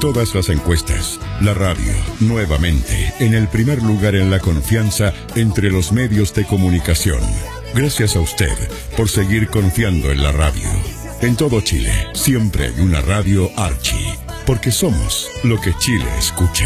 todas las encuestas. La radio, nuevamente, en el primer lugar en la confianza entre los medios de comunicación. Gracias a usted por seguir confiando en la radio. En todo Chile, siempre hay una radio Archie, porque somos lo que Chile escucha.